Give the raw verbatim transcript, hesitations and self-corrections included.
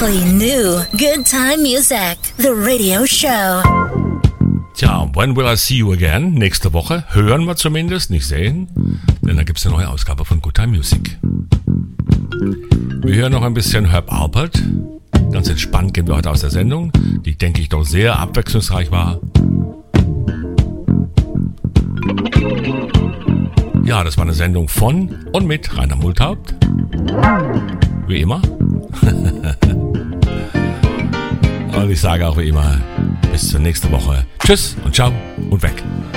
Practically new Good Time Music, the radio show. Tja, when will I see you again? Nächste Woche. Hören wir zumindest, nicht sehen. Denn da gibt es eine neue Ausgabe von Good Time Music. Wir hören noch ein bisschen Herb Alpert. Ganz entspannt gehen wir heute aus der Sendung, die, denke ich, doch sehr abwechslungsreich war. Ja, das war eine Sendung von und mit Rainer Multhaupt. Wie immer. Und ich sage auch wie immer, bis zur nächsten Woche. Tschüss und ciao und weg.